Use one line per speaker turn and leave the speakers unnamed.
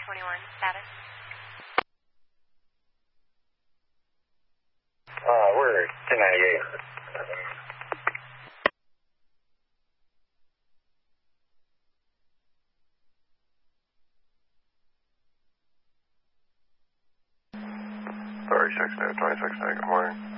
21, status.
We're 1098.
Sorry, 6 there, 26 there, good morning.